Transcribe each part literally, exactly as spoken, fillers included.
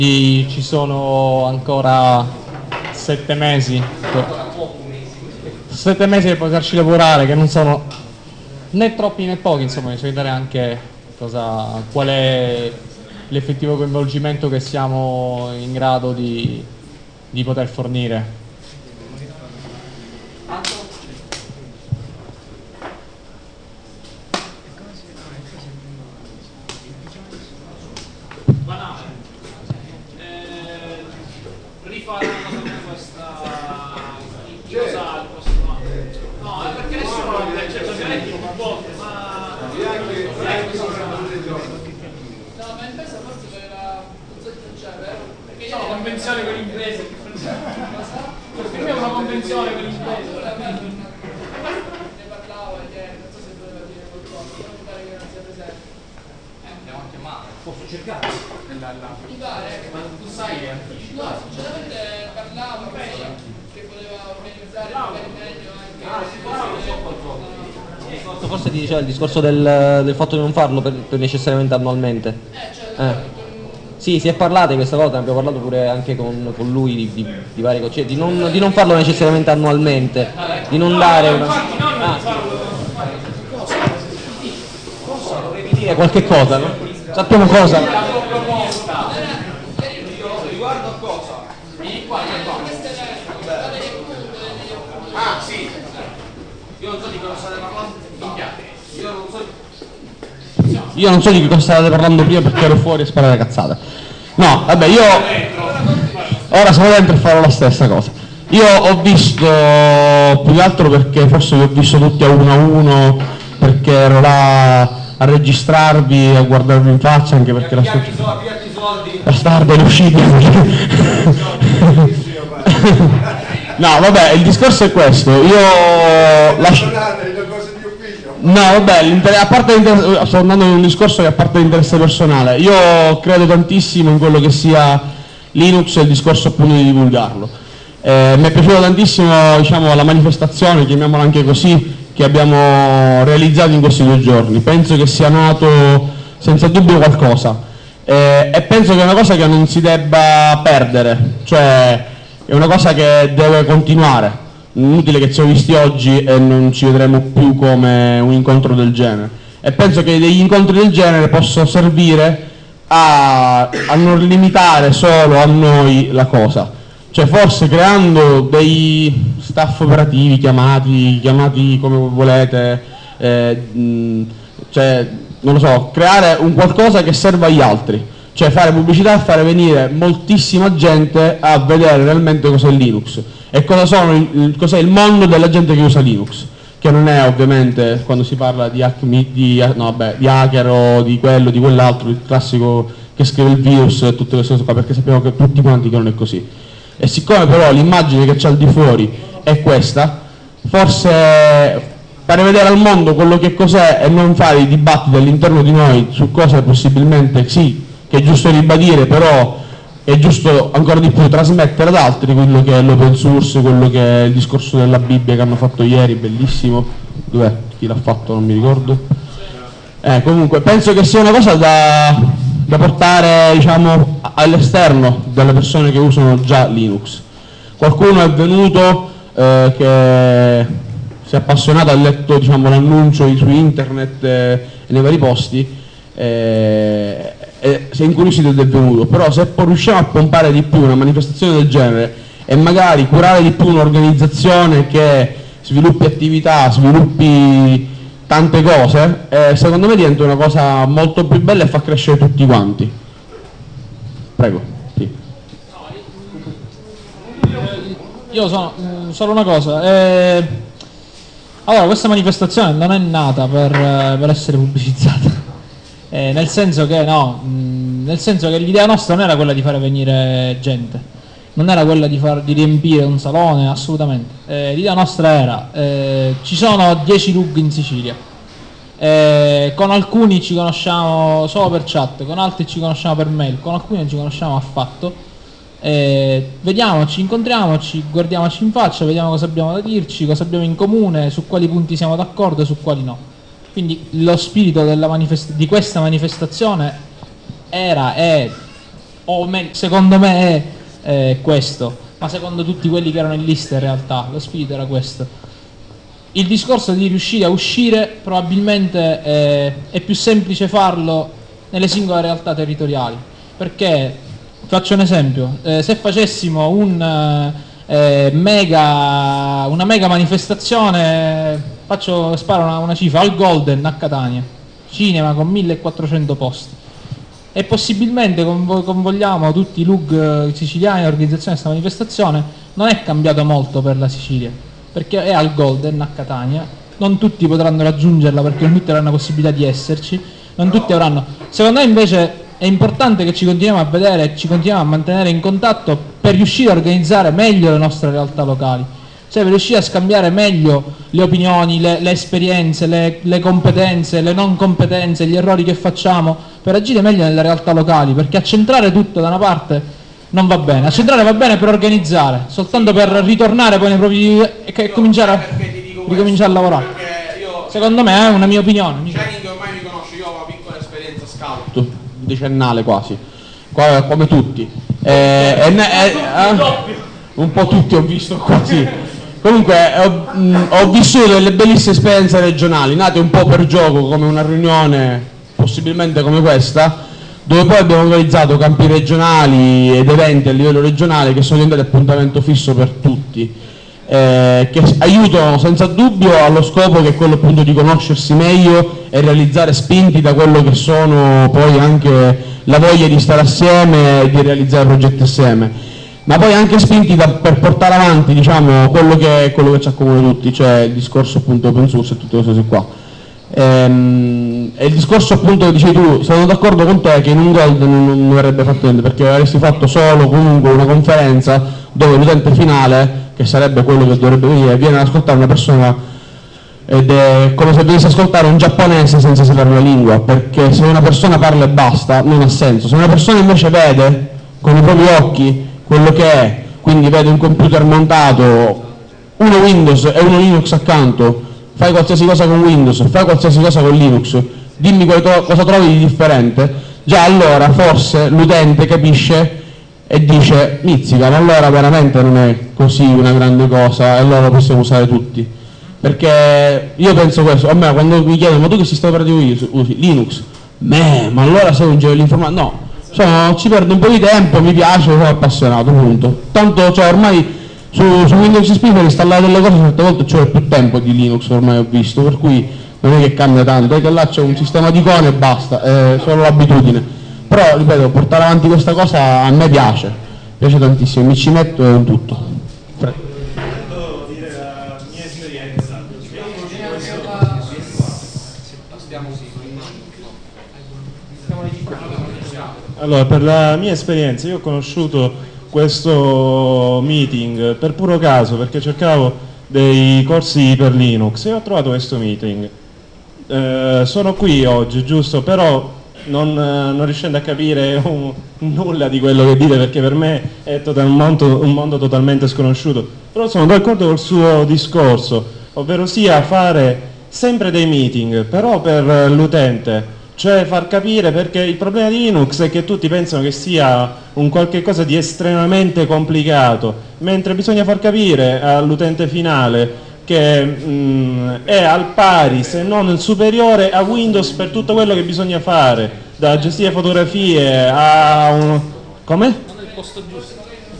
Ci sono ancora sette mesi, sette mesi per poterci lavorare, che non sono né troppi né pochi, insomma, bisogna vedere anche cosa, qual è l'effettivo coinvolgimento che siamo in grado di, di poter fornire. Convenzione con l'impresa, firmiamo una convenzione con l'impresa. Ne parlavo ieri, non so se voleva dire qualcosa, non mi pare che non sia presente. Eh, andiamo anche male. Posso cercare? Mi pare, ma tu sai che no, sinceramente parlavo che voleva organizzare magari meglio anche. Ah, si forse ti diceva il discorso del, del fatto di non farlo per, per necessariamente annualmente. Eh, certo. Eh. Sì, si è parlato di questa cosa, ne abbiamo parlato pure anche con, con lui di, di, di vari cose, di non, di non farlo necessariamente annualmente, di non dare una... Ah, cosa? Dovevi dire qualche cosa, no? Sappiamo cosa? Riguardo a cosa? Ah, sì. Io non so di cosa state parlando. Io non so... Io non so di che cosa state parlando prima perché ero fuori a sparare cazzate. No, vabbè, io ora sono dentro e farò la stessa cosa. Io ho visto, più che altro perché forse vi ho visto tutti a uno a uno, perché ero là a registrarvi, a guardarvi in faccia, anche perché la la starda è uscita. No, vabbè, il discorso è questo. Io lascio... No, vabbè, a parte sto andando in un discorso che a parte l'interesse personale, io credo tantissimo in quello che sia Linux e il discorso appunto di divulgarlo. Eh, mi è piaciuta tantissimo, diciamo, la manifestazione, chiamiamola anche così, che abbiamo realizzato in questi due giorni. Penso che sia nato senza dubbio qualcosa eh, e penso che è una cosa che non si debba perdere, cioè è una cosa che deve continuare. Inutile che ci siamo visti oggi e non ci vedremo più come un incontro del genere, e penso che degli incontri del genere possano servire a, a non limitare solo a noi la cosa, cioè forse creando dei staff operativi chiamati, chiamati come volete, eh, mh, cioè non lo so, creare un qualcosa che serva agli altri, cioè fare pubblicità e fare venire moltissima gente a vedere realmente cos'è Linux e cosa sono il, cos'è il mondo della gente che usa Linux, che non è ovviamente quando si parla di, hack, di, no, vabbè, di hacker o di quello, di quell'altro, il classico che scrive il virus e tutte queste cose qua, perché sappiamo che tutti quanti che non è così. E siccome però l'immagine che c'è al di fuori è questa, forse fare vedere al mondo quello che cos'è e non fare i dibattiti all'interno di noi su cose possibilmente sì, che è giusto ribadire, però è giusto ancora di più trasmettere ad altri quello che è l'open source, quello che è il discorso della Bibbia che hanno fatto ieri, bellissimo. Dov'è? Chi l'ha fatto? Non mi ricordo. Eh, comunque penso che sia una cosa da, da portare, diciamo, all'esterno delle persone che usano già Linux. Qualcuno è venuto eh, che si è appassionato, ha letto, diciamo, l'annuncio su internet eh, e nei vari posti, eh, e si è incuriosito ed è venuto. Però se poi riusciamo a pompare di più una manifestazione del genere e magari curare di più un'organizzazione che sviluppi attività, sviluppi tante cose, eh, secondo me diventa una cosa molto più bella e fa crescere tutti quanti. Prego. Sì. Io sono solo una cosa, eh, allora questa manifestazione non è nata per, per essere pubblicizzata. Eh, nel senso che no, mh, nel senso che l'idea nostra non era quella di fare venire gente, non era quella di, far, di riempire un salone, assolutamente. Eh, l'idea nostra era, eh, ci sono dieci lug in Sicilia, eh, con alcuni ci conosciamo solo per chat, con altri ci conosciamo per mail, con alcuni non ci conosciamo affatto, eh, vediamoci, incontriamoci, guardiamoci in faccia, vediamo cosa abbiamo da dirci, cosa abbiamo in comune, su quali punti siamo d'accordo e su quali no. Quindi lo spirito della manifest- di questa manifestazione era e o meglio, secondo me è eh, questo, ma secondo tutti quelli che erano in lista in realtà lo spirito era questo. Il discorso di riuscire a uscire probabilmente eh, è più semplice farlo nelle singole realtà territoriali, perché faccio un esempio, eh, se facessimo un eh, mega, una mega manifestazione, faccio sparo una, una cifra, al Golden a Catania, cinema con millequattrocento posti, e possibilmente convo- convogliamo tutti i L U G siciliani all'organizzazione di questa manifestazione, non è cambiato molto per la Sicilia, perché è al Golden a Catania, non tutti potranno raggiungerla perché non tutti avranno la possibilità di esserci, non tutti avranno. Secondo me invece è importante che ci continuiamo a vedere, ci continuiamo a mantenere in contatto per riuscire a organizzare meglio le nostre realtà locali, cioè per riuscire a scambiare meglio le opinioni, le, le esperienze, le, le competenze, le non competenze, gli errori che facciamo, per agire meglio nelle realtà locali, perché accentrare tutto da una parte non va bene, accentrare va bene per organizzare, soltanto per ritornare poi nei propri e, e cominciare a, ricominciare a lavorare. Secondo me è una mia opinione. Shining ormai mi conosce, io ho una piccola esperienza scout. Decennale quasi, qua, come tutti. Eh, eh, eh, eh, un po' tutti ho visto quasi. Comunque ho, mh, ho vissuto delle bellissime esperienze regionali, nate un po' per gioco, come una riunione possibilmente come questa, dove poi abbiamo organizzato campi regionali ed eventi a livello regionale che sono diventati appuntamento fisso per tutti, eh, che aiutano senza dubbio allo scopo che è quello appunto di conoscersi meglio e realizzare, spinti da quello che sono poi anche la voglia di stare assieme e di realizzare progetti assieme, ma poi anche spinti da, per portare avanti, diciamo, quello che è quello che ci accomuna tutti, cioè il discorso appunto open source e tutte queste cose qua. Ehm, e il discorso appunto che dicevi tu, sono d'accordo con te che in un Gold non, non avrebbe fatto niente, perché avresti fatto solo comunque una conferenza dove l'utente finale, che sarebbe quello che dovrebbe venire, viene ad ascoltare una persona ed è come se dovesse ascoltare un giapponese senza sapere la lingua, perché se una persona parla e basta non ha senso. Se una persona invece vede con i propri occhi quello che è, quindi vede un computer montato, uno Windows e uno Linux accanto, fai qualsiasi cosa con Windows, fai qualsiasi cosa con Linux, dimmi cosa trovi di differente, già allora forse l'utente capisce e dice mizzica, ma allora veramente non è così una grande cosa e allora lo possiamo usare tutti. Perché io penso questo, a me quando mi chiedono ma tu che sistema operativo usi? Linux. Me, ma allora sei un genio dell'informatica? No, cioè, ci perdo un po' di tempo, mi piace, sono appassionato, punto. Tanto cioè, ormai su, su Windows X P per installare delle cose certe volte ci vuole più tempo di Linux, ormai ho visto, per cui non è che cambia tanto, è che là c'è un sistema di icone e basta, è solo l'abitudine. Però, ripeto, portare avanti questa cosa a me piace, piace tantissimo, mi ci metto e tutto. Prego. Allora, per la mia esperienza, io ho conosciuto questo meeting per puro caso, perché cercavo dei corsi per Linux e ho trovato questo meeting. Eh, sono qui oggi, giusto, però non, non riuscendo a capire un, nulla di quello che dite, perché per me è total, un, mondo, un mondo totalmente sconosciuto. Però sono d'accordo col suo discorso, ovvero sia fare sempre dei meeting, però per l'utente. Cioè far capire, perché il problema di Linux è che tutti pensano che sia un qualche cosa di estremamente complicato, mentre bisogna far capire all'utente finale che mh, è al pari, se non superiore a Windows per tutto quello che bisogna fare, da gestire fotografie a un... come? Non è il posto giusto.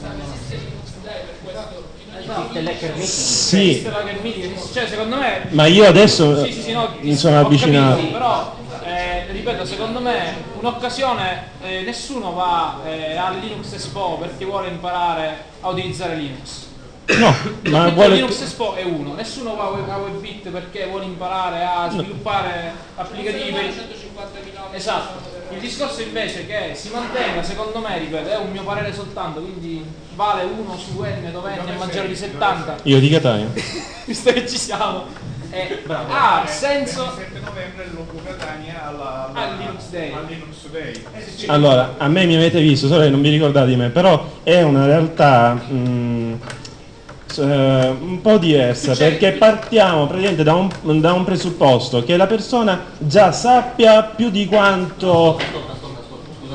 Sì. Cioè, secondo me... Ma io adesso sì, sì, sì, no, mi sono avvicinato. Capito, però... Eh, ripeto, secondo me un'occasione, eh, nessuno va eh, al Linux Expo perché vuole imparare a utilizzare Linux. No, ma vuole... Linux Expo è uno, nessuno va a WebBit perché vuole imparare a sviluppare applicativi per esatto. Il discorso invece che si mantenga, secondo me, ripeto, è un mio parere soltanto, quindi vale uno su N dove N è maggiore di settanta. Io di Catania. Visto che ci siamo. Eh, ha senso. Il sette novembre Logo Catania alla, alla, al Linux Day. Al Linux Day. Allora, a me mi avete visto, solo che non vi ricordate di me, però è una realtà mh, uh, un po' diversa, perché partiamo praticamente da un, da un presupposto che la persona già sappia più di quanto... No,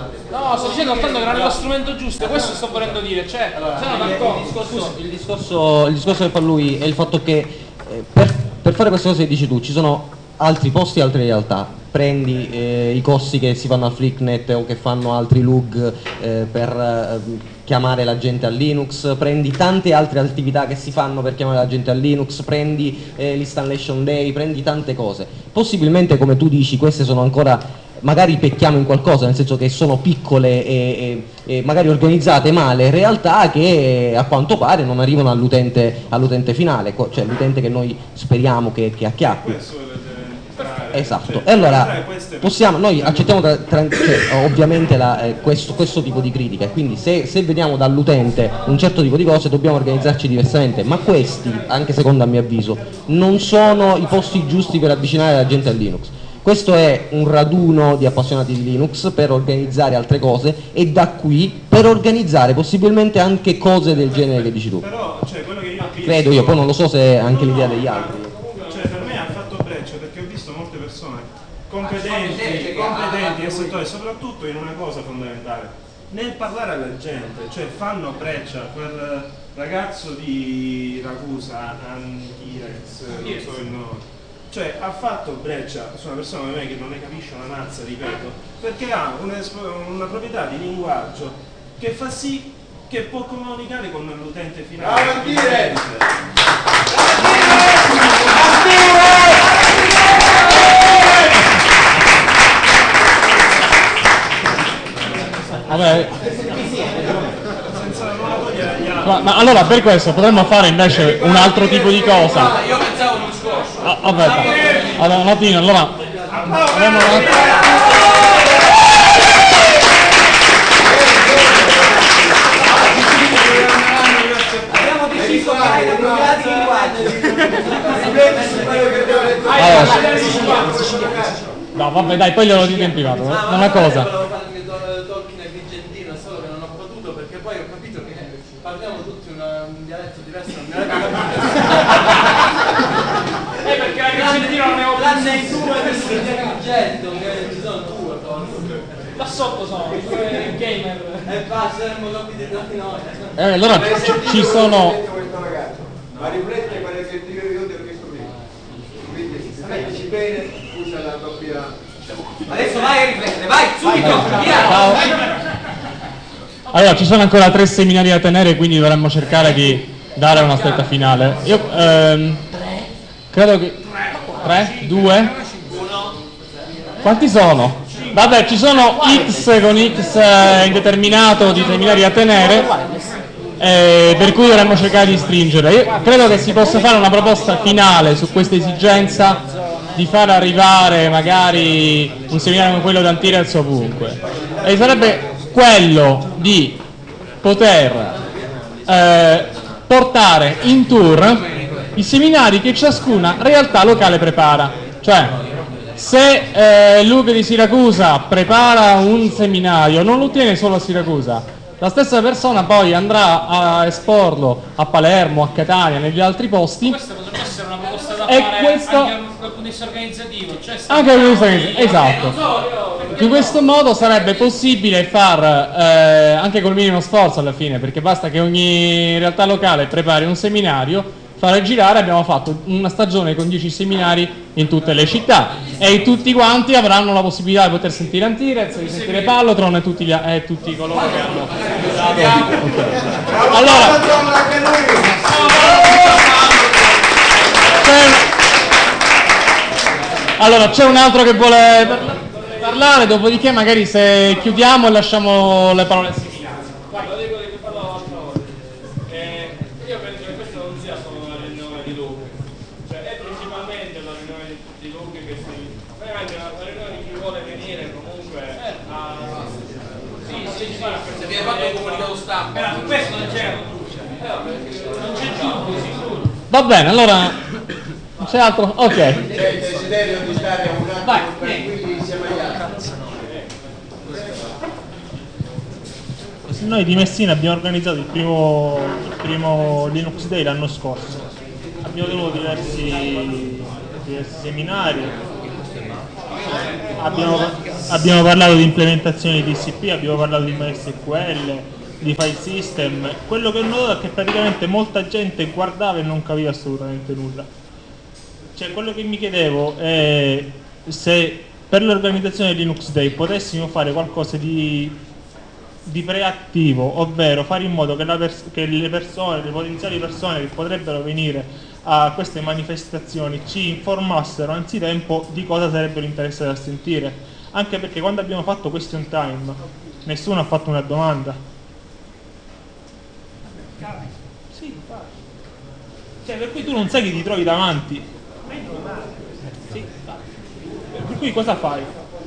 No, sto dicendo soltanto che non è lo strumento giusto, questo sto volendo dire, cioè, allora, sono il, d'accordo. il, discorso, il, discorso, il discorso che fa lui è il fatto che eh, per, per fare queste cose che dici tu ci sono altri posti e altre realtà. Prendi eh, i corsi che si fanno al Flicknet o che fanno altri Lug eh, per eh, chiamare la gente a Linux, prendi tante altre attività che si fanno per chiamare la gente a Linux, prendi eh, l'Installation Day, prendi tante cose. Possibilmente, come tu dici, queste sono ancora, magari pecchiamo in qualcosa, nel senso che sono piccole e, e, e magari organizzate male, realtà che a quanto pare non arrivano all'utente, all'utente finale, cioè l'utente che noi speriamo che, che acchiappi. Esatto, e allora possiamo, noi accettiamo tra, tra, cioè, ovviamente la, eh, questo, questo tipo di critica, quindi se, se vediamo dall'utente un certo tipo di cose dobbiamo organizzarci diversamente, ma questi, anche secondo a mio avviso, non sono i posti giusti per avvicinare la gente a Linux. Questo è un raduno di appassionati di Linux per organizzare altre cose e da qui per organizzare possibilmente anche cose del genere che dici tu. Però, cioè, quello che io ho visto, credo io, poi non lo so se è anche l'idea degli altri. Cioè, per me ha fatto breccia perché ho visto molte persone competenti, competenti nel settore, soprattutto in una cosa fondamentale, nel parlare alla gente, cioè fanno breccia. Quel ragazzo di Ragusa, Antirex, non so il nome, cioè ha fatto breccia su una persona come me che non ne capisce una mazza, ripeto, perché ha una, una proprietà di linguaggio che fa sì che può comunicare con l'utente finale. Bravo Antirex! Vabbè. Ma, ma allora per questo potremmo fare invece un altro tipo di cosa. Io pensavo un discorso. Ah, aspetta, allora un attimo, allora avremo una... Abbiamo deciso che hai appropriati i linguaggi. No, vabbè, dai, poi glielo dite in privato, eh. È una cosa. Volevo farmi Tolkien agrigentino, solo che non ho potuto perché poi ho capito che parliamo tutti una, un dialetto diverso, non mi avrebbe capito. Eh, perché l'agrigentino non è opzione. Tranne i due che sono di agrigento, che ci sono due forse. Là sotto sono i due gamer. E basta, saremmo capiti tra di noi. Eh, allora ci, ci sono... Ma riflette quello che io io ti ho chiesto prima. Quindi, mettici bene, usa la doppia... Adesso vai a riflettere, vai, subito, via! Ciao. Allora, ci sono ancora tre seminari da tenere, quindi dovremmo cercare di dare una stretta finale. Io ehm, credo che... tre? due? Quanti sono? Vabbè, ci sono X con X eh, indeterminato di seminari da tenere, eh, per cui dovremmo cercare di stringere. Io credo che si possa fare una proposta finale su questa esigenza di far arrivare magari un seminario come quello di Antirez ovunque. E sarebbe quello di poter eh, portare in tour i seminari che ciascuna realtà locale prepara. Cioè, se eh, Luca di Siracusa prepara un seminario, non lo tiene solo a Siracusa, la stessa persona poi andrà a esporlo a Palermo, a Catania, negli altri posti. Questa potrebbe essere una proposta da E fare questo... anche dal punto di vista organizzativo. Cioè Anche dal punto di vista organizzativo, esatto. In questo modo sarebbe possibile far, eh, anche col minimo sforzo alla fine, perché basta che ogni realtà locale prepari un seminario, fare girare. Abbiamo fatto una stagione con dieci seminari in tutte le città e tutti quanti avranno la possibilità di poter sentire Antirez, di sentire Pallotron e tutti, gli, eh, tutti coloro che hanno dato. Okay. Allora, c'è, allora c'è un altro che vuole parlare, dopodiché magari se chiudiamo e lasciamo le parole a Silvia. Guarda, dico che parlavo l'altra volta. Eh, io penso che questa non sia solo una riunione di Luca, cioè è principalmente una riunione di Luca che si. Veramente una riunione di chi vuole venire comunque a. Sì, sì, sì. Se viene fatto un comunicato stampa. Però su questo non c'è fiducia. Non c'è dubbio, sicuro. Va bene, allora non c'è altro? Ok. C'è il desiderio di stare un attimo tranquilli insieme agli altri. Noi di Messina abbiamo organizzato il primo, il primo Linux Day l'anno scorso. Abbiamo tenuto diversi, diversi seminari. abbiamo, abbiamo parlato di implementazione di T C P, abbiamo parlato di MySQL, di file system. Quello che ho notato è che praticamente molta gente guardava e non capiva assolutamente nulla. Cioè, quello che mi chiedevo è se per l'organizzazione Linux Day potessimo fare qualcosa di, di preattivo, ovvero fare in modo che, la pers che le persone, le potenziali persone che potrebbero venire a queste manifestazioni ci informassero anzitempo di cosa sarebbero interessati a sentire, anche perché quando abbiamo fatto question time nessuno ha fatto una domanda. Sì, cioè, per cui tu non sai chi ti trovi davanti. Sì, per cui cosa fai?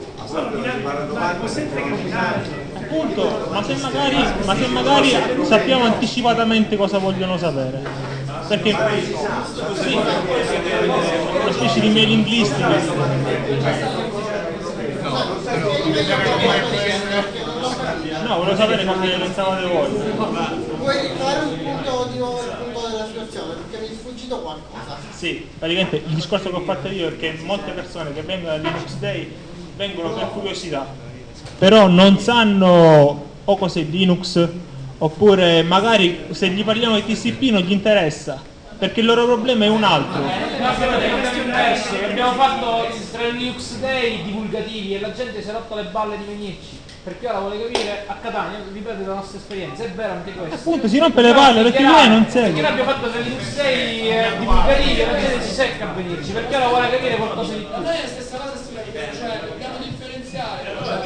Appunto, ma se magari, ma se magari sappiamo anticipatamente cosa vogliono sapere, perché sì, una specie di mailing list. No, volevo sapere cosa ne pensavate voi. Vuoi fare un punto di nuovo il punto della situazione? Perché mi è sfuggito qualcosa. Sì, praticamente il discorso che ho fatto io è che molte persone che vengono al Linux Day vengono per curiosità, però non sanno o cos'è Linux, oppure magari se gli parliamo di T C P non gli interessa, perché il loro problema è un altro. Abbiamo fatto tre Linux Day divulgativi e la gente si è rotta le balle di venirci, perché ora vuole capire a Catania, ripeto la nostra esperienza, è vero anche questo. Appunto, si rompe le palle perché lui non segue. Perché noi abbiamo fatto tre Linux Day eh, divulgativi e la gente si secca a venirci, perché ora vuole capire qualcosa di più. Ma noi è la stessa cosa sulla ripeto, cioè dobbiamo differenziare.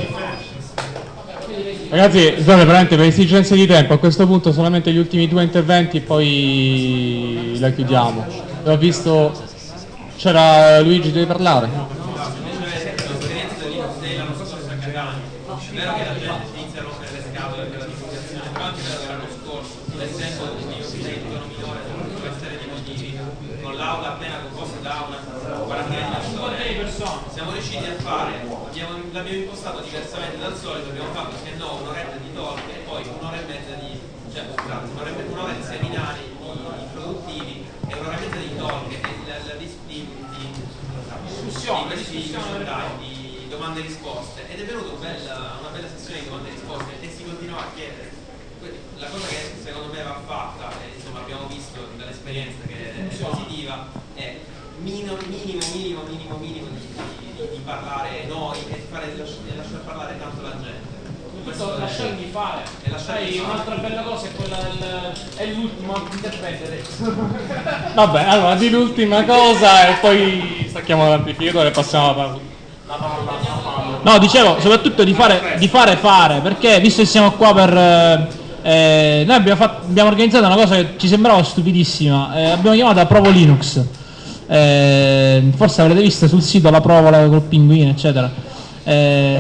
Ragazzi, scusate, veramente per esigenze di tempo, a questo punto solamente gli ultimi due interventi e poi la chiudiamo. Ho visto, c'era Luigi, devi parlare? L'esperienza del Linux Day l'anno scorso a Catania, è vero che la gente si inizia a rompere le scatole per la divulgazione, però anche vero che l'anno scorso, per esempio, il Linux Day il giorno minore per questa serie di motivi, con l'aula appena composta da una quarantina di persone, siamo riusciti a fare, l'abbiamo impostato diversamente dal solito, abbiamo fatto se no un'oretta di talk e poi un'ora e mezza di, cioè scusate, un'ora di seminari introduttivi e un'ora e mezza di talk e la, la di, di, di, discussione, di, di, di domande e risposte, ed è venuta bella, una bella sessione di domande e risposte e si continua a chiedere. La cosa che secondo me va fatta, e insomma abbiamo visto dall'esperienza che è positiva, è minimo, minimo, minimo, minimo, minimo di, di, di parlare noi e fare, lasciare, lasciare parlare tanto la gente. Questo lasciarmi fare. E lasciarmi fare. Un'altra bella cosa è quella del, è l'ultimo intervento adesso. Vabbè, allora di l'ultima cosa e poi stacchiamo l'amplificatore e passiamo alla parola. No, dicevo, soprattutto di fare, di fare fare, perché visto che siamo qua per... Eh, noi abbiamo, fatto, abbiamo organizzato una cosa che ci sembrava stupidissima, eh, abbiamo chiamata Provo Linux, eh, forse avrete visto sul sito la provola col pinguino eccetera, eh,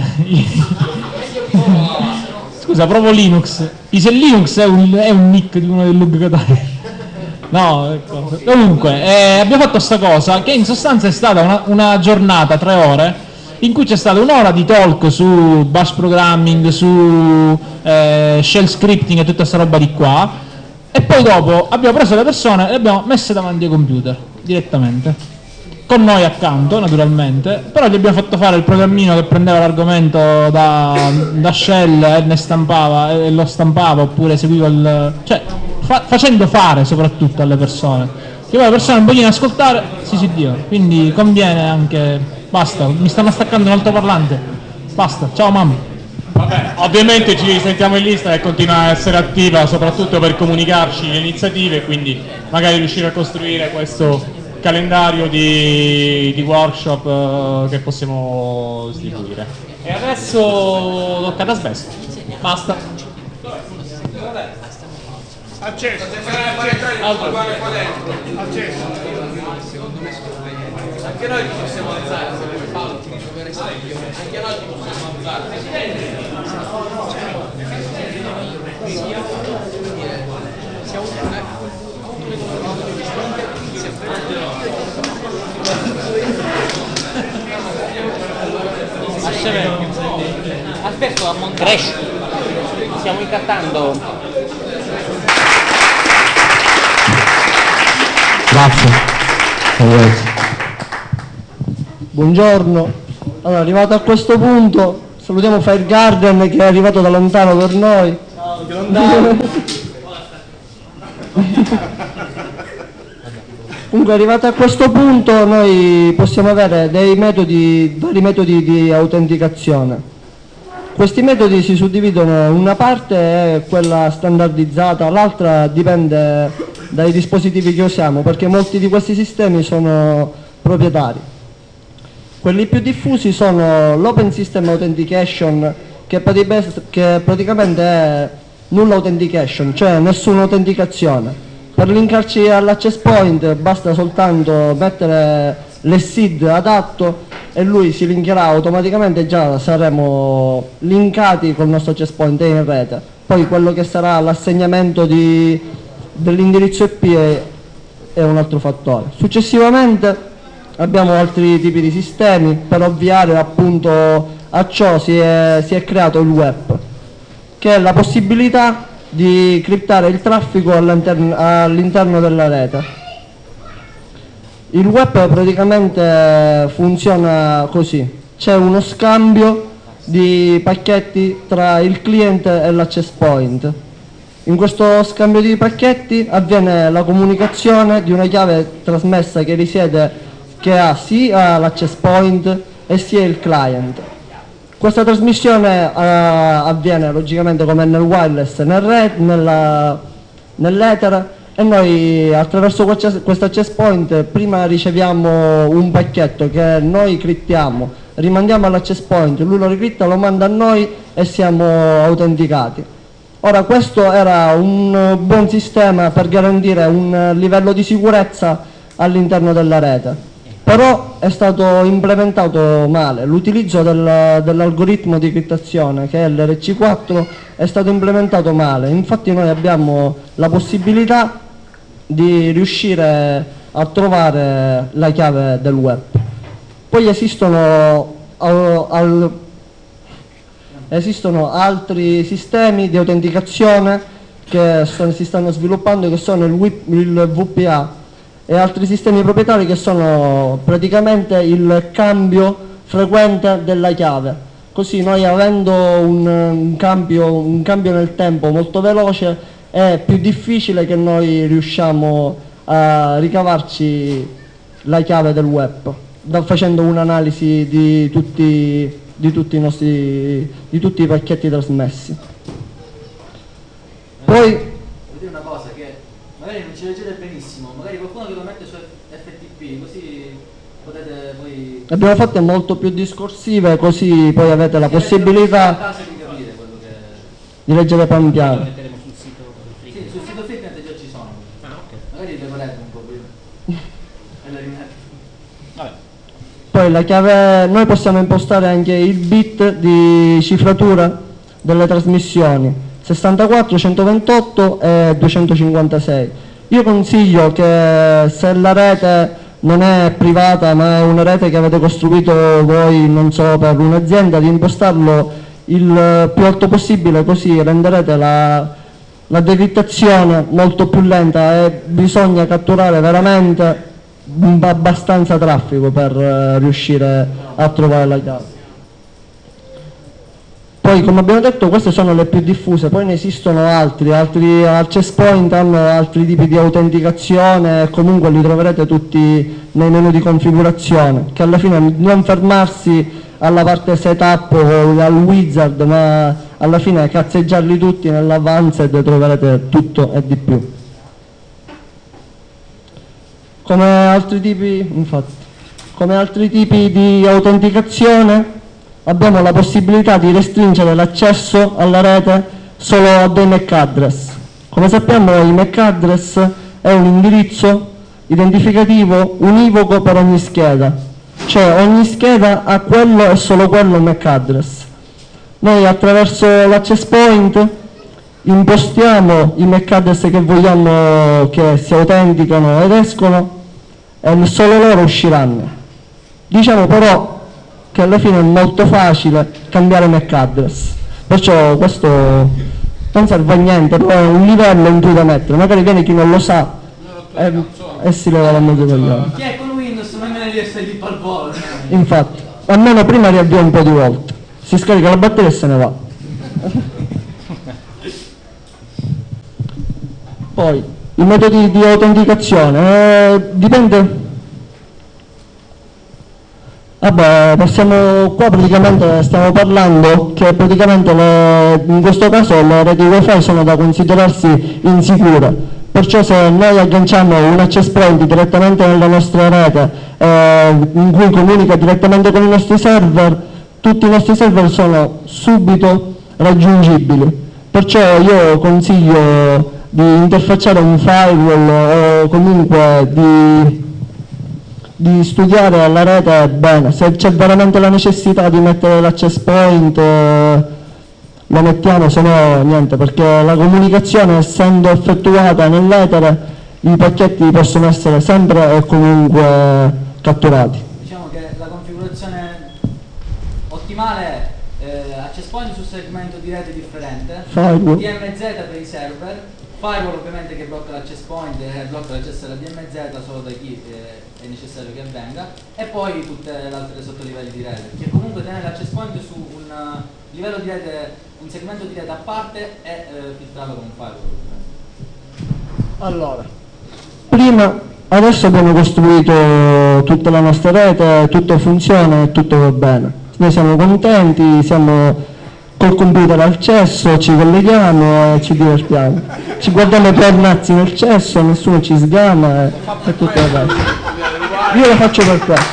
scusa, Provo Linux, se Linux è un, è un nick di uno del Lug Catania. No, ecco. Comunque eh, abbiamo fatto sta cosa che in sostanza è stata una, una giornata, tre ore, in cui c'è stata un'ora di talk su bash programming, su eh, shell scripting e tutta questa roba di qua, e poi dopo abbiamo preso le persone e le abbiamo messe davanti ai computer direttamente, con noi accanto naturalmente, però gli abbiamo fatto fare il programmino che prendeva l'argomento da, da shell e ne stampava e lo stampava, oppure seguiva il... cioè fa, facendo fare soprattutto alle persone, che poi le persone non vogliono ascoltare, si si dio, quindi conviene anche... Basta, mi stanno staccando un altoparlante. Basta, ciao mamma. Vabbè, ovviamente ci sentiamo in lista e continua a essere attiva soprattutto per comunicarci le iniziative, quindi magari riuscire a costruire questo calendario di, di workshop uh, che possiamo distribuire. E adesso tocca ad Asbesto. Basta. Acceso. Acceso. Anche noi ci possiamo alzare, anche noi ci possiamo alzare. Aspetta, a montare. Stiamo incattando. Grazie. Buongiorno. Allora, arrivato a questo punto, salutiamo Fire Garden che è arrivato da lontano per noi. Ciao, che lontano. Comunque, arrivato a questo punto, noi possiamo avere dei metodi, vari metodi di autenticazione. Questi metodi si suddividono, una parte è quella standardizzata, l'altra dipende dai dispositivi che usiamo, perché molti di questi sistemi sono proprietari. Quelli più diffusi sono l'Open System Authentication, che, che praticamente è null authentication, cioè nessuna autenticazione. Per linkarci all'access point basta soltanto mettere l'S I D adatto e lui si linkerà automaticamente e già saremo linkati col nostro access point in rete. Poi quello che sarà l'assegnamento dell'indirizzo I P è, è un altro fattore. Successivamente abbiamo altri tipi di sistemi. Per ovviare appunto a ciò si è, si è creato il web, che è la possibilità di criptare il traffico all'interno, all'interno della rete. Il web praticamente funziona così: c'è uno scambio di pacchetti tra il client e l'access point. In questo scambio di pacchetti avviene la comunicazione di una chiave trasmessa che risiede, che ha sia l'access point e sia il client. Questa trasmissione uh, avviene logicamente come nel wireless, nel red, nella, nell'ether, e noi attraverso questo access point prima riceviamo un pacchetto che noi criptiamo, rimandiamo all'access point, lui lo ricripta, lo manda a noi e siamo autenticati. Ora, questo era un buon sistema per garantire un livello di sicurezza all'interno della rete. Però è stato implementato male. L'utilizzo del, dell'algoritmo di criptazione, che è l'R C quattro, è stato implementato male. Infatti noi abbiamo la possibilità di riuscire a trovare la chiave del web. Poi esistono, al, al, esistono altri sistemi di autenticazione che sono, si stanno sviluppando, che sono il, il V P A e altri sistemi proprietari, che sono praticamente il cambio frequente della chiave. Così noi, avendo un, un, cambio, un cambio nel tempo molto veloce, è più difficile che noi riusciamo a ricavarci la chiave del web, da, facendo un'analisi di tutti, di tutti i nostri, di tutti i pacchetti trasmessi. Poi voglio dire una cosa, che magari non ci leggete benissimo, magari qualcuno che lo mette su F T P, così potete poi... abbiamo fatte molto più discorsive, così poi avete la possibilità di capire quello che... di leggere pian piano. Lo metteremo sul sito Freaknet. Sì, sul sito Freaknet già ci sono. Ah, ok. Magari le volete un po' prima. E le rimetto. Vabbè. Poi la chiave, noi possiamo impostare anche il bit di cifratura delle trasmissioni, sessantaquattro, centoventotto e duecentocinquantasei. Io consiglio che, se la rete non è privata ma è una rete che avete costruito voi, non so, per un'azienda, di impostarlo il più alto possibile, così renderete la, la decriptazione molto più lenta, e bisogna catturare veramente abbastanza traffico per uh, riuscire a trovare la chiave. Poi, come abbiamo detto, queste sono le più diffuse, poi ne esistono altri, altri access point hanno altri tipi di autenticazione, e comunque li troverete tutti nei menu di configurazione, che alla fine non fermarsi alla parte setup o al wizard, ma alla fine cazzeggiarli tutti nell'advanced, troverete tutto e di più. Come altri tipi, infatti, come altri tipi di autenticazione abbiamo la possibilità di restringere l'accesso alla rete solo a dei M A C address. Come sappiamo, il M A C address è un indirizzo identificativo univoco per ogni scheda, cioè ogni scheda ha quello e solo quello M A C address. Noi, attraverso l'access point, impostiamo i M A C address che vogliamo che si autenticano ed escono, e solo loro usciranno. Diciamo però che alla fine è molto facile cambiare M A C address, perciò questo non serve a niente, però è un livello in cui da mettere, magari viene chi non lo sa e, e si leva la mezzo tagliata. Chi è con Windows non me ne riesce di al volo? Infatti. almeno prima riavvia un po' di volte, si scarica la batteria e se ne va. Poi i metodi di autenticazione eh, dipende. Vabbè, passiamo qua, praticamente stiamo parlando che praticamente le, in questo caso le reti wifi sono da considerarsi insicure, perciò se noi agganciamo un access point direttamente nella nostra rete eh, in cui comunica direttamente con i nostri server, tutti i nostri server sono subito raggiungibili, perciò io consiglio di interfacciare un firewall o comunque di di studiare la rete bene. Se c'è veramente la necessità di mettere l'access point eh, lo mettiamo, se no niente, perché la comunicazione essendo effettuata nell'etere i pacchetti possono essere sempre e comunque catturati. Diciamo che la configurazione ottimale è eh, access point su segmento di rete differente, Firewall. D M Z per i server, firewall ovviamente che blocca l'access point e blocca l'accesso alla D M Z solo da chi eh, è necessario che avvenga, e poi tutte le altre sottolivelli di rete, che comunque tiene l'access point su un uh, livello di rete, un segmento di rete a parte e eh, filtrarlo con un firewall. Allora, prima, adesso abbiamo costruito tutta la nostra rete, tutto funziona e tutto va bene. Noi siamo contenti, siamo col computer al cesso, ci colleghiamo e ci divertiamo. Ci guardiamo i pornazzi nel cesso, nessuno ci sgama e, e tutto il resto. Io lo faccio per questo.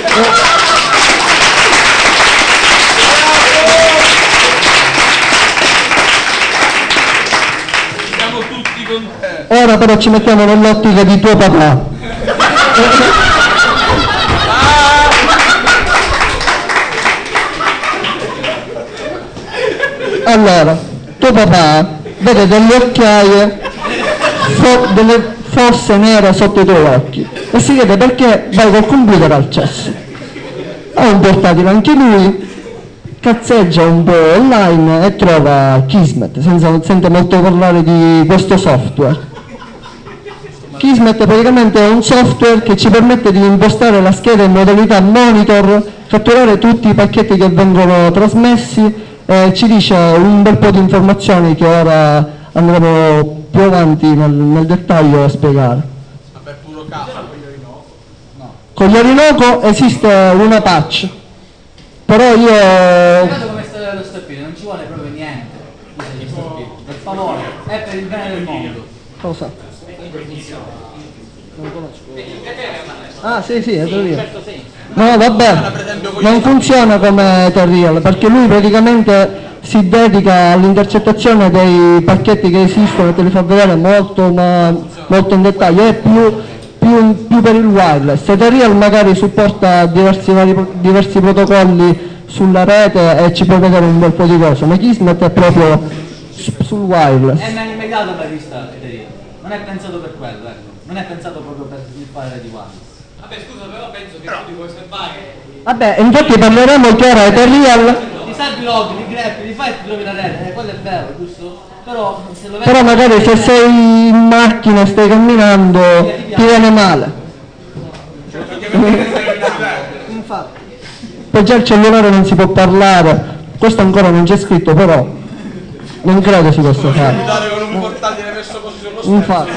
Siamo tutti con te. Ora però ci mettiamo nell'ottica di tuo papà. Allora, tuo papà vede delle occhiaie, fo- delle fosse nere sotto i tuoi occhi e si chiede perché vai col computer al cesso. Ha un portatile anche lui, cazzeggia un po' online e trova Kismet, senza, sente molto parlare di questo software. Kismet praticamente è un software che ci permette di impostare la scheda in modalità monitor, catturare tutti i pacchetti che vengono trasmessi e ci dice un bel po' di informazioni che ora andremo più avanti nel, nel dettaglio a spiegare. Ma per puro caso. Con gli Orinoco esiste una patch, però io... Guardate come sta lo steppino, non ci vuole proprio niente. Per favore, è per il bene del mondo. Cosa? Non conosco. Ah sì sì, è Terrial. No vabbè, non funziona come Terrial, perché lui praticamente si dedica all'intercettazione dei pacchetti che esistono e te li fa vedere molto, ma, molto in dettaglio, è più, più, più per il wireless. Terrial magari supporta diversi, vari, diversi protocolli sulla rete e ci può vedere un bel po' di cose, ma Kismet è proprio sul wireless. È meglio immediato la vista Terrial, non è pensato per quello, ecco. Non è pensato proprio per sviluppare di wireless. Vabbè scusa, però penso che tu ti puoi osservare. Vabbè, infatti parleremo che ora è Terrial. Ti salvi log, li greppi, li fai e ti trovi la rete, eh, quello è vero, giusto? Però se lo Però magari se sei in macchina e stai camminando ti viene male. Infatti. Poi già il cellulare non si può parlare, questo ancora non c'è scritto, però non credo si possa fare. Con un portatile messo così sullo schermo. Infatti.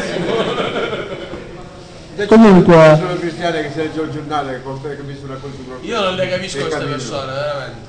Comunque sono cristiani che si legge il giornale che capisce una cosa. Io non le capisco queste persone, veramente.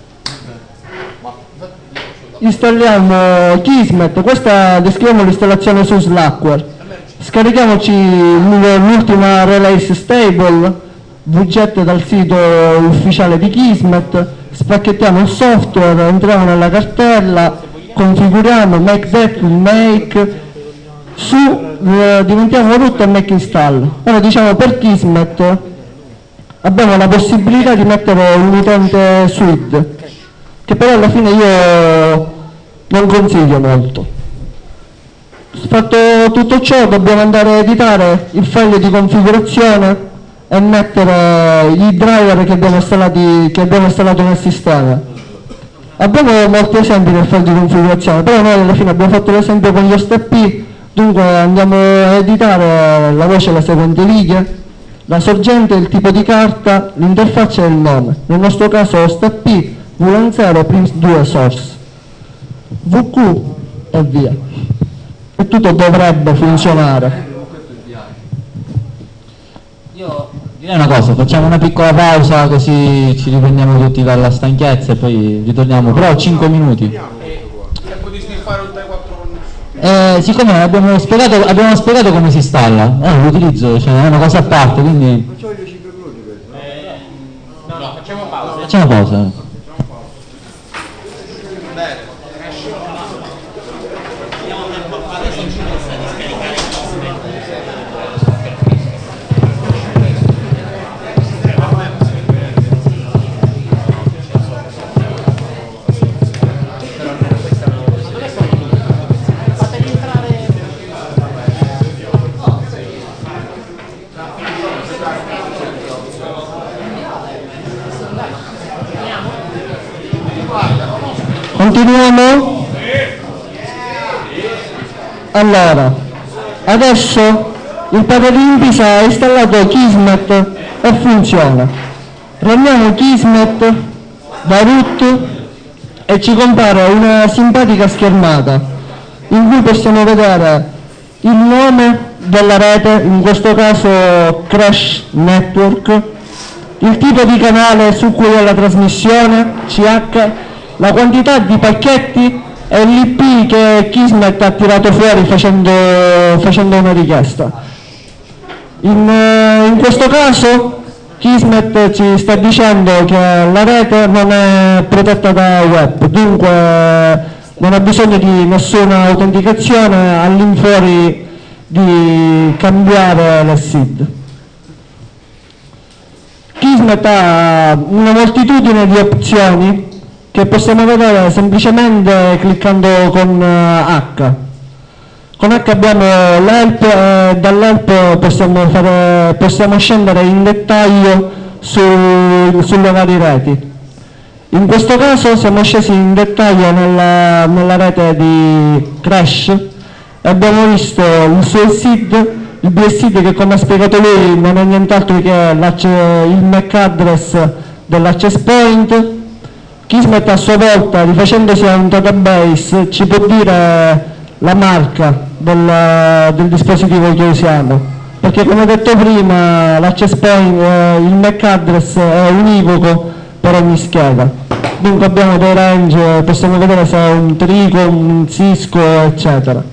installiamo Kismet, questa descriviamo l'installazione su Slackware. Scarichiamoci l'ultima release stable V J dal sito ufficiale di Kismet, spacchettiamo il software, entriamo nella cartella, configuriamo make that, make, su eh, diventiamo root e make install. Ora diciamo per Kismet abbiamo la possibilità di mettere un utente suite, che però alla fine io non consiglio molto. Fatto tutto ciò dobbiamo andare a editare il file di configurazione e mettere i driver che abbiamo, installati, che abbiamo installato nel sistema. Abbiamo molti esempi nel file di configurazione, però noi alla fine abbiamo fatto l'esempio con gli step, dunque andiamo a editare la voce alle seguenti righe, La sorgente è il tipo di carta, l'interfaccia è il nome. Nel nostro caso step P, V LAN zero, Prince due source. V Q e via. E tutto dovrebbe funzionare. Io direi una cosa, facciamo una piccola pausa così ci riprendiamo tutti dalla stanchezza e poi ritorniamo, però cinque minuti. Tempo di sniffare un tre quattro. Eh, siccome abbiamo spiegato, abbiamo spiegato come si installa, eh, l'utilizzo cioè, è una cosa a parte, quindi No, no, facciamo pausa. facciamo pausa. Continuiamo? Allora, adesso il padre di Impisa ha installato Kismet e funziona. Prendiamo Kismet da root e ci compare una simpatica schermata in cui possiamo vedere il nome della rete, in questo caso Crash Network, il tipo di canale su cui è la trasmissione, C H, la quantità di pacchetti e l'I P che Kismet ha tirato fuori facendo, facendo una richiesta. In, in questo caso Kismet ci sta dicendo che la rete non è protetta da web, dunque non ha bisogno di nessuna autenticazione all'infuori di cambiare l'S I D. Kismet ha una moltitudine di opzioni che possiamo vedere semplicemente cliccando con H. Con H abbiamo l'help e dall'help possiamo, fare, possiamo scendere in dettaglio su, sulle varie reti. In questo caso siamo scesi in dettaglio nella, nella rete di Crash e abbiamo visto il suo S I D, il B S I D che, come ha spiegato lui, non è nient'altro che il M A C address dell'access point. Kismet a sua volta, rifacendosi a un database, ci può dire la marca del, del dispositivo che usiamo, perché come detto prima l'access point, eh, il M A C address è univoco per ogni scheda. Dunque abbiamo dei range, possiamo vedere se è un Trico, un Cisco, eccetera.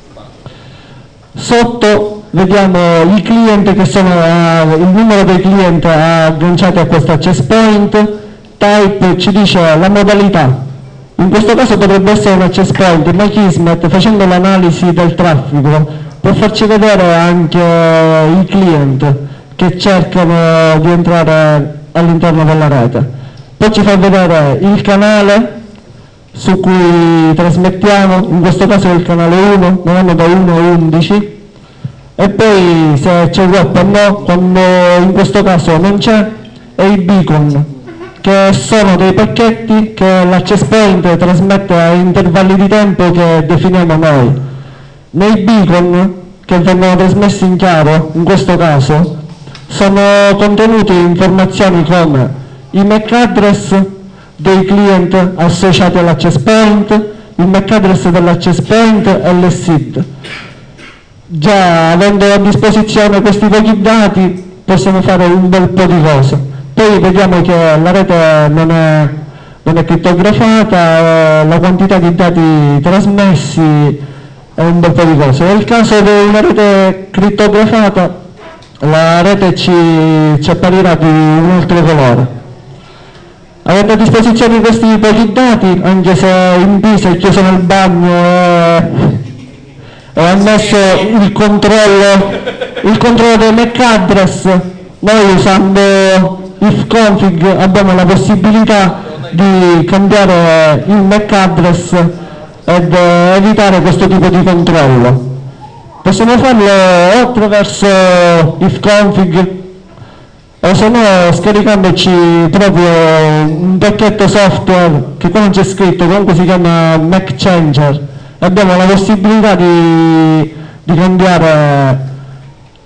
Sotto vediamo i client che sono, eh, il numero dei client agganciati a questo access point. Type ci dice la modalità, in questo caso potrebbe essere un access point, ma Kismet, facendo l'analisi del traffico, può farci vedere anche i client che cercano di entrare all'interno della rete. Poi ci fa vedere il canale su cui trasmettiamo, in questo caso è il canale uno, noi andiamo da uno a undici, e poi se c'è web o no, quando in questo caso non c'è, è i beacon, che sono dei pacchetti che l'access point trasmette a intervalli di tempo che definiamo noi. Nei beacon, che vengono trasmessi in chiaro, in questo caso, sono contenuti informazioni come i M A C address dei client associati all'access point, il M A C address dell'access point e l'S I D. Già avendo a disposizione questi pochi dati possiamo fare un bel po' di cose. Poi vediamo che la rete non è, non è crittografata, la quantità di dati trasmessi è un bel po' di cose. Nel caso di una rete crittografata, la rete ci, ci apparirà di un altro colore. Avendo a disposizione questi pochi dati, anche se in Pisa è chiuso nel bagno e, e ha messo il controllo, il controllo del M A C address, noi usando ifconfig abbiamo la possibilità di cambiare il M A C address ed evitare questo tipo di controllo. Possiamo farlo o attraverso ifconfig o se no scaricandoci proprio un pacchetto software che qua non c'è scritto, comunque si chiama Mac Changer. Abbiamo la possibilità di, di cambiare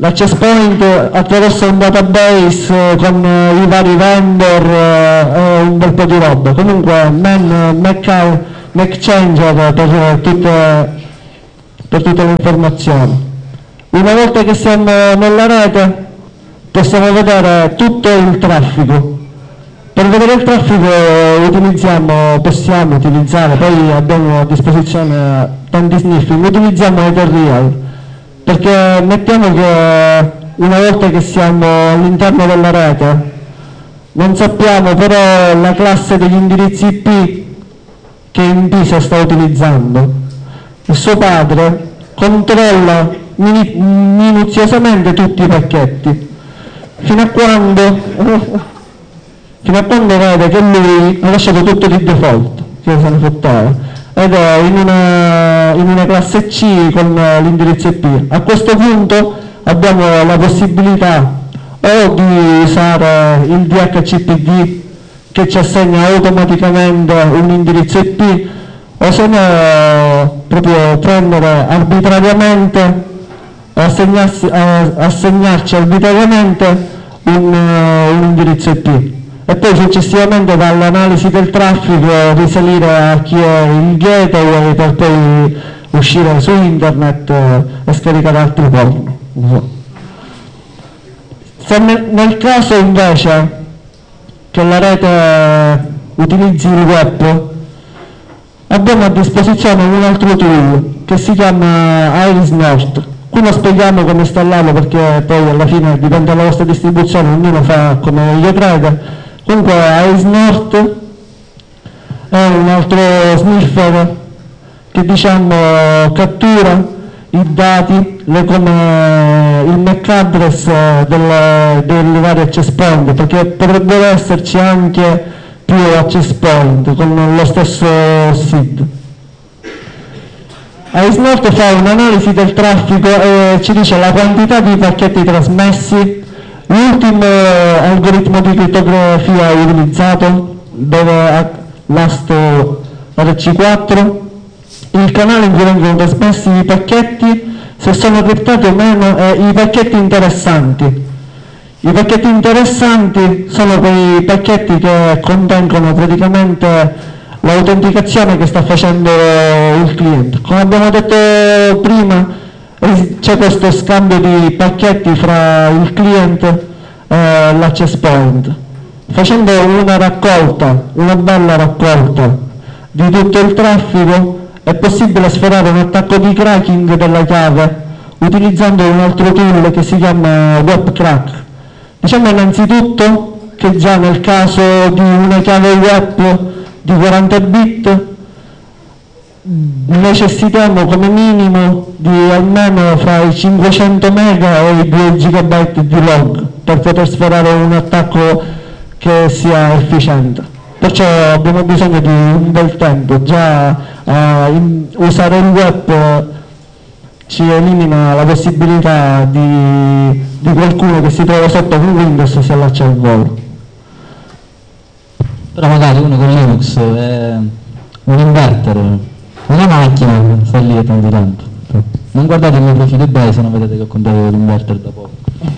l'access point attraverso un database con i vari vendor e un bel po' di roba. Comunque man, Mac, Mac Changer per tutte, per tutte le informazioni. Una volta che siamo nella rete possiamo vedere tutto il traffico. Per vedere il traffico utilizziamo, possiamo utilizzare, poi abbiamo a disposizione tanti sniffing, utilizziamo Etherreal, perché mettiamo che una volta che siamo all'interno della rete non sappiamo però la classe degli indirizzi I P che Intisa sta utilizzando. Il suo padre controlla minuziosamente tutti i pacchetti fino a quando fino a quando vede che lui ha lasciato tutto di default, che se ne fottava, ed è in una, in una classe C con l'indirizzo I P. A questo punto abbiamo la possibilità o di usare il D H C P D che ci assegna automaticamente un indirizzo I P, o se no proprio prendere arbitrariamente, assegnarsi, assegnarci arbitrariamente un, un indirizzo I P e poi successivamente dall'analisi del traffico risalire a chi è il gateway per poi uscire su internet e scaricare altri porno. Se nel, nel caso invece che la rete utilizzi il web, abbiamo a disposizione un altro tool che si chiama Iris North. Qui non spieghiamo come installarlo perché poi alla fine dipende dalla vostra distribuzione, ognuno fa come meglio crede. Comunque Iris North è un altro sniffer che diciamo cattura i dati, le come il M A C address delle, delle varie access point, perché potrebbero esserci anche più access point con lo stesso S I D. Iris North fa un'analisi del traffico e ci dice la quantità di pacchetti trasmessi, l'ultimo algoritmo di crittografia utilizzato, dove last R C quattro, il canale in cui vengono trasmessi i pacchetti, se sono criptati o meno, e i pacchetti interessanti. I pacchetti interessanti sono quei pacchetti che contengono praticamente l'autenticazione che sta facendo il cliente. Come abbiamo detto prima, c'è questo scambio di pacchetti fra il cliente e l'access point. Facendo una raccolta, una bella raccolta di tutto il traffico, è possibile sferrare un attacco di cracking della chiave utilizzando un altro tool che si chiama WebCrack. Diciamo innanzitutto che già nel caso di una chiave web di quaranta bit necessitiamo come minimo di almeno fra i cinquecento mega e i due gigabyte di log per poter sferrare un attacco che sia efficiente. Perciò abbiamo bisogno di un bel tempo. Già eh, in, usare il web eh, ci elimina la possibilità di, di qualcuno che si trova sotto con Windows e si allaccia al volo. Però magari uno con Linux è un inverter, una macchina, sta lì e tanto tanto. Non guardate il mio profilo eBay se non vedete che ho comprato l'inverter da poco.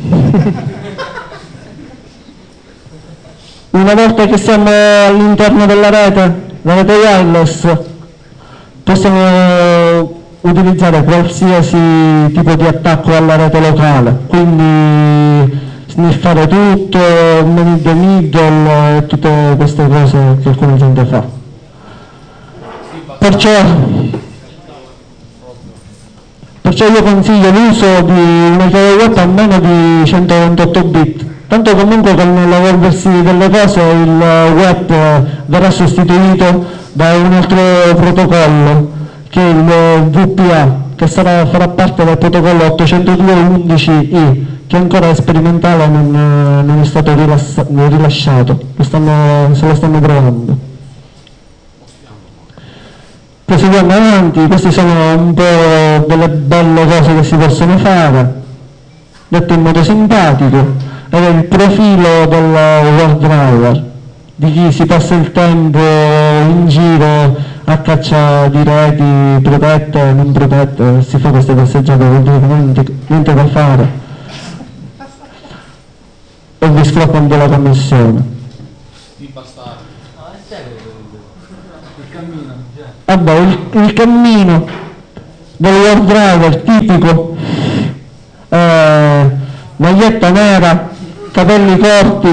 Una volta che siamo all'interno della rete, la rete wireless, possiamo utilizzare qualsiasi tipo di attacco alla rete locale, quindi sniffare tutto, man in the middle, tutte queste cose che alcuna gente fa. Perciò, perciò io consiglio l'uso di una chiave web a meno di centoventotto bit. Tanto comunque con l'evolversi delle cose il web verrà sostituito da un altro protocollo che è il V P A, che sarà, farà parte del protocollo ottocentodue undici i, che ancora è sperimentale, non, non è stato rilassa, rilasciato, lo stanno, se lo stanno provando. Proseguiamo avanti, queste sono un po' delle belle cose che si possono fare, detto in modo simpatico. Ed è il profilo del web driver, di chi si passa il tempo in giro a caccia di reti protette, non protette, si fa queste passeggiate, niente, niente da fare. registrò con la commissione. Di bastardo. No, è serio. Il cammino. Vabbè, il, il cammino del World Driver tipico, eh, maglietta nera, capelli corti.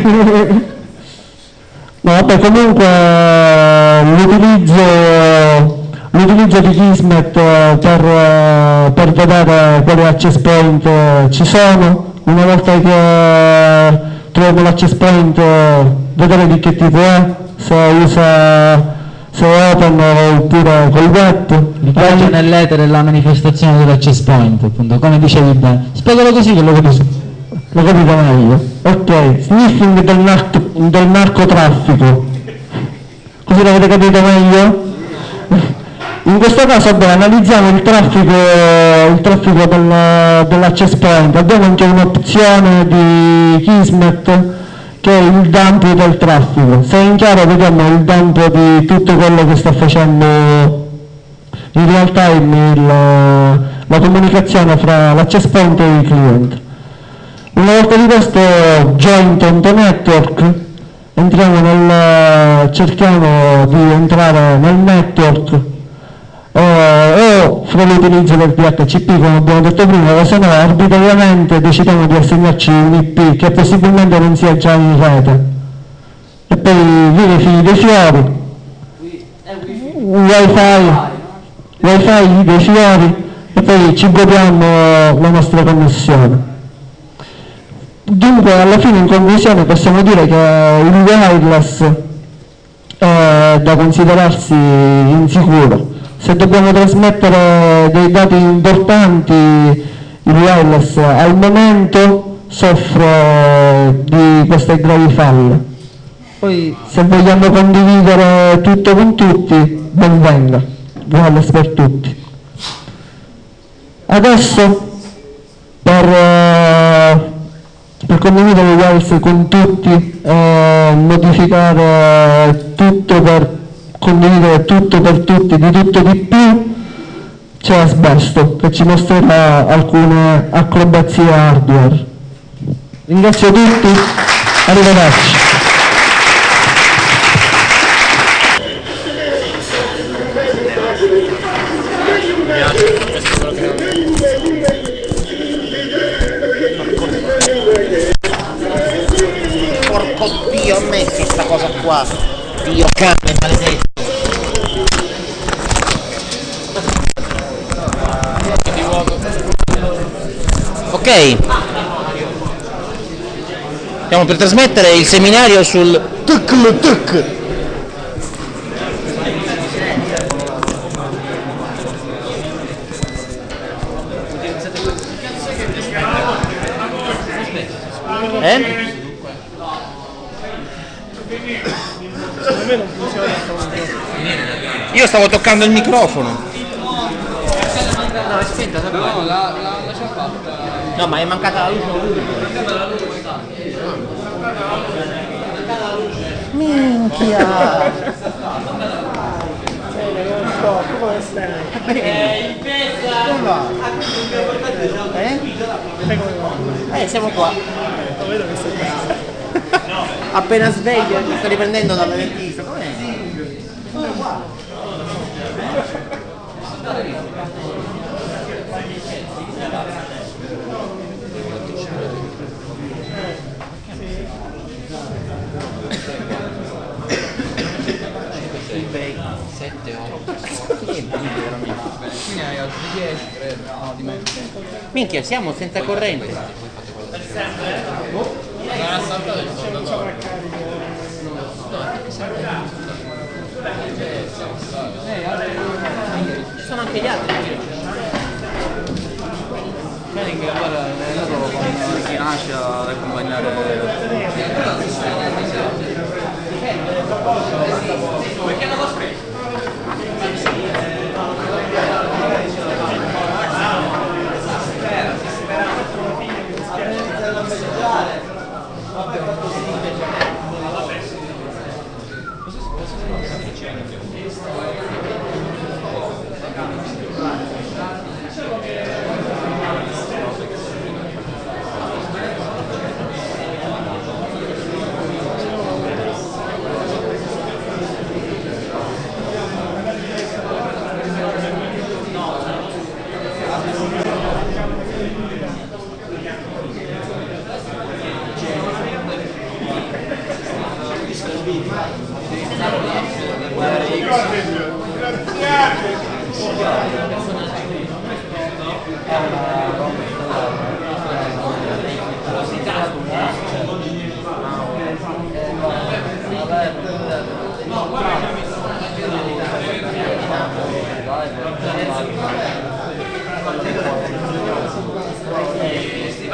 No, vabbè, comunque l'utilizzo l'utilizzo di Kismet per, per vedere quali access point ci sono. Una volta che troviamo l'access point, vedere di che tipo è, se usa se è open oppure col web. Ricordo nell'etere la manifestazione dell'access point, appunto, come dicevi bene. Spiegalo così che lo capisco. Lo capito meglio. Ok, sniffing del, narco, del narcotraffico. Così l'avete capito meglio? In questo caso, beh, analizziamo il traffico, il traffico del, dell'access point. Abbiamo anche un'opzione di Kismet che è il dump del traffico. Se è in chiaro vediamo il dump di tutto quello che sta facendo in real time il, la comunicazione fra l'access point e i client. Una volta di questo joint on the network, entriamo nel, cerchiamo di entrare nel network eh, o fra l'utilizzo del D H C P come abbiamo detto prima, o se no arbitrariamente decidiamo di assegnarci un I P che possibilmente non sia già in rete e poi vive figli dei fiori, wifi, wifi dei fiori e poi ci godiamo la nostra connessione. Dunque alla fine in conclusione possiamo dire che il wireless è da considerarsi insicuro. Se dobbiamo trasmettere dei dati importanti, il wireless al momento soffre di queste gravi falle. Poi se vogliamo condividere tutto con tutti, ben venga, wireless per tutti. Adesso per, per condividere il wireless con tutti e modificare tutto per condividere tutto per tutti, di tutto di più, c'è Asbesto che ci mostrerà alcune acrobazie hardware. Ringrazio tutti, arrivederci. Porco Dio, metti sta cosa qua, Dio cane maledetto. Ok, stiamo per trasmettere il seminario sul tuc tuc. Eh? Io stavo toccando il microfono. No, è spenta, no, no, la, la, la c'ha fatta. No, ma è mancata la luce. Minchia. Non so, come stai? Eh, Eh, siamo qua. Appena sveglio, mi sto riprendendo dalla dentista. Com'è? Sono qua. sette, otto. Niente, veramente. Quindi hai altri dieci, credo. No, di meno. Minchia, siamo senza corrente. Sarà saltato il fondatore. Ci sono anche gli altri. Vedi che allora è andato con chi nasce ad accompagnare. Perché non lo spreco?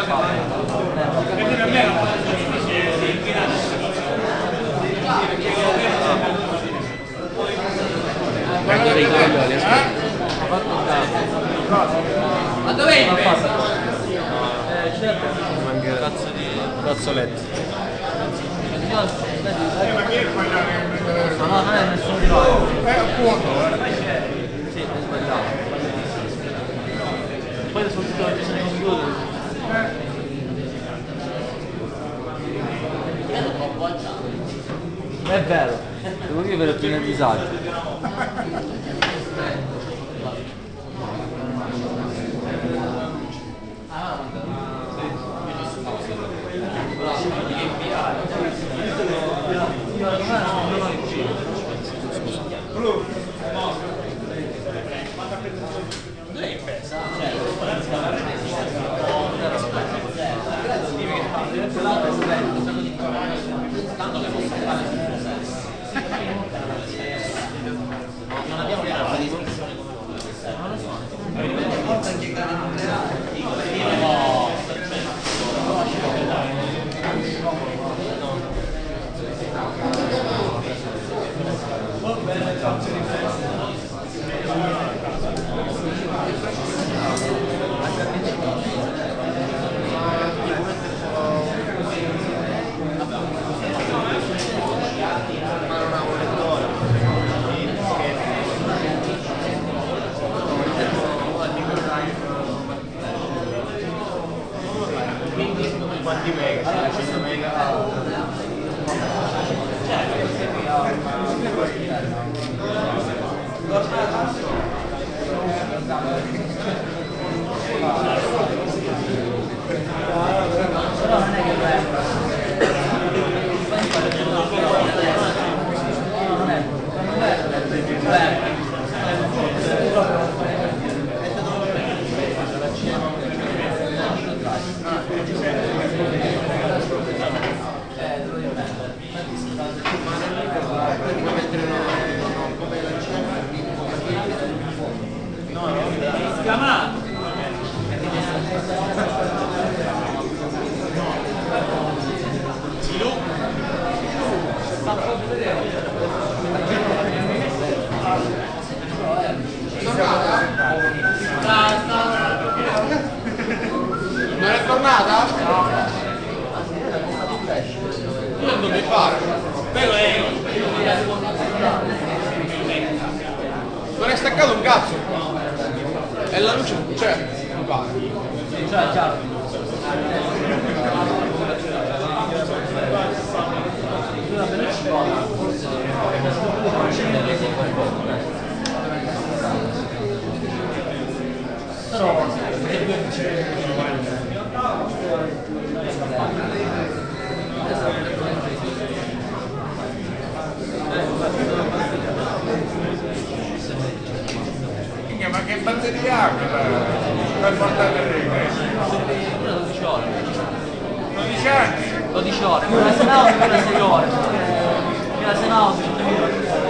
Ma dov'è il pezzo? Manca cazzo di fazzoletto. No, no, non è nessuno di noi. Eh, appunto. Sì, è sbagliato. Poi adesso tutto la presa di computer. È vero, devo vivere più nel disagio. Non abbiamo la discussione con quanti mega? cento mega? Però non è che bello. Non è bello. Chiamato. Non è tornata? Non mi pare. Quello è. Non è staccato un cazzo. E la luce c'è. Mi pare. Già, già. Ma che batteria per portare le righe? dodici ore. dodici anni? dodici ore, ma se no per sei ore. Perché se no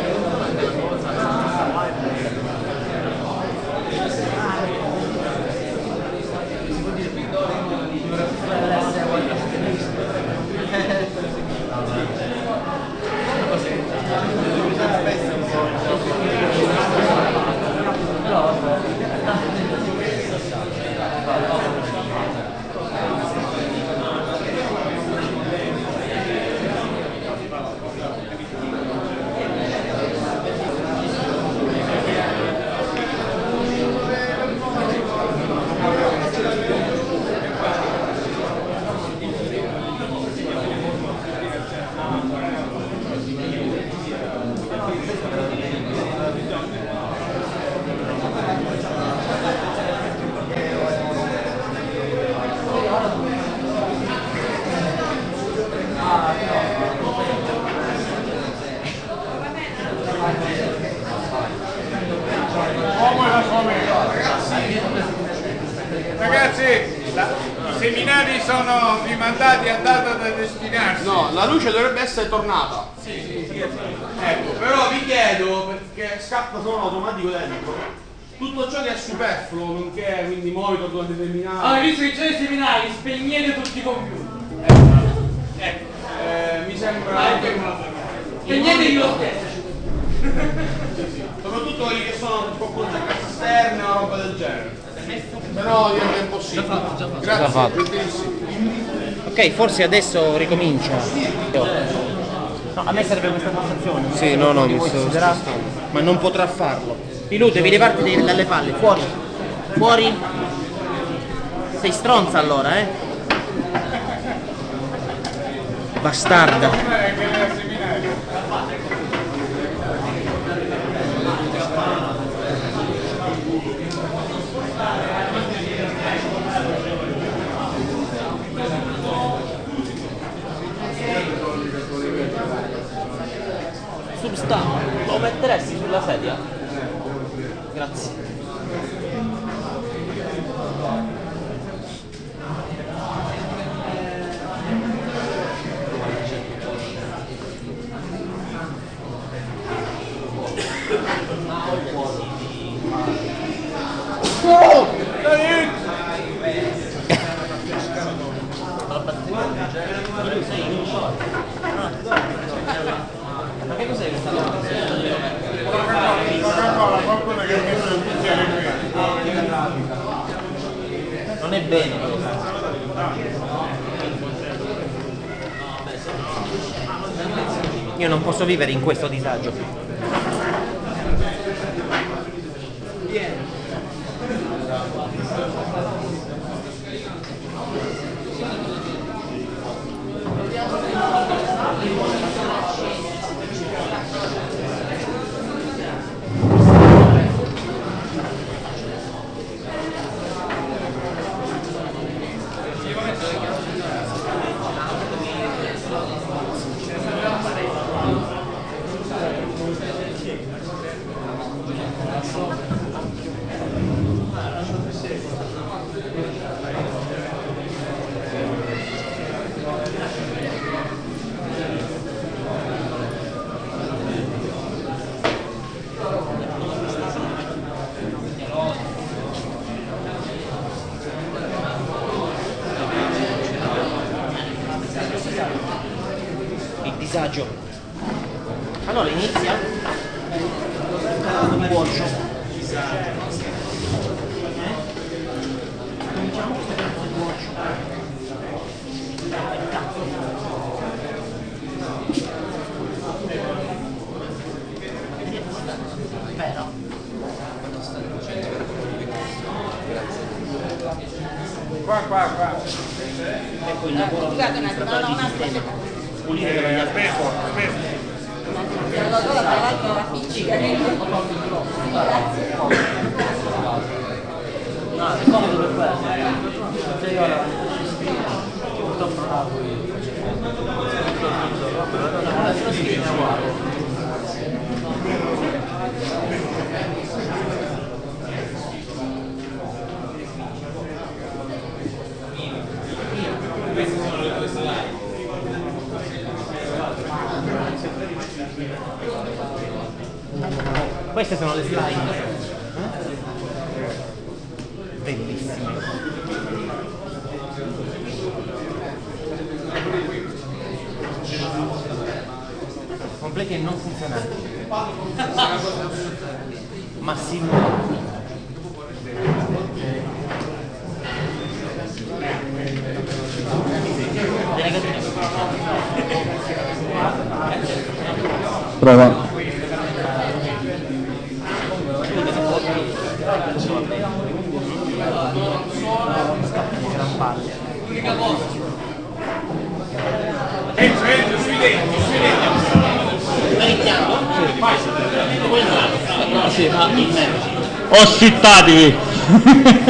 Ragazzi, la, i seminari sono rimandati a data da destinarsi. No, la luce dovrebbe essere tornata. Sì, sì, sì. Ecco, però vi chiedo, perché scappa solo automatico dentro, tutto ciò che è superfluo, nonché quindi monitor durante determinati. Ah, visto che c'è i seminari, spegnete tutti i computer. Ecco, eh, mi sembra. Spegnete lo stesso. Soprattutto quelli che sono tipo progetti esterni o roba del genere. Però direi che è impossibile. Già fatto, già fatto. Grazie, Già fatto. gentilissimo. Ok, forse adesso ricomincia. No, a me serve questa conversazione. Sì, no, no, mi sto spostando. Ma non potrà farlo. Pilu, devi levarti dai- dalle palle, fuori. Fuori. Sei stronza allora, eh? Bastarda. Substa, lo metteresti sulla sedia? Grazie. Ma che cos'è questa roba? Non è bene. Io non posso vivere in questo disagio. Il disagio. Allora inizia un cuocio. Cominciamo questo pezzo di cuocio. Però Qua, qua, qua. ecco il lavoro di preparare il sistema. Pulire Eh, aspetta, aspetta. No, è comodo per quello. Se io la purtroppo non ho queste sono le slide. Bellissime. Completi e non funzionanti. Ma simulati. Prova. L'unica cosa. Enzo, Enzo, sui denti, sui denti. Sta iniziando? Sì, ma ossittatevi.